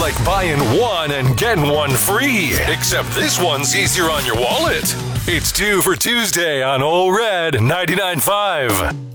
like buying one and getting one free. Except this one's easier on your wallet. It's 2 for Tuesday on Ole Red 99.5.